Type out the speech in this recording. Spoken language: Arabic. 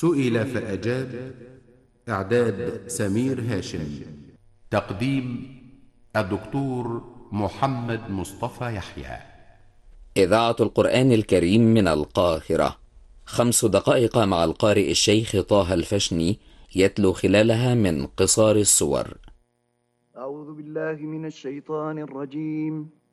سئل فأجاب. إعداد سمير هاشم. تقديم الدكتور محمد مصطفى يحيى. إذاعة القرآن الكريم من القاهرة. 5 دقائق مع القارئ الشيخ طه الفشني يتلو خلالها من قصار السور. أعوذ بالله من الشيطان الرجيم.